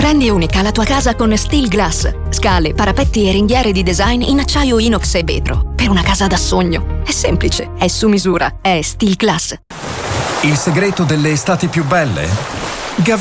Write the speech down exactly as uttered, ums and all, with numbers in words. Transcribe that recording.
Rendi unica la tua casa con Steel Glass. Scale, parapetti e ringhiere di design in acciaio inox e vetro. Per una casa da sogno. È semplice, è su misura, è Steel Glass. Il segreto delle estati più belle?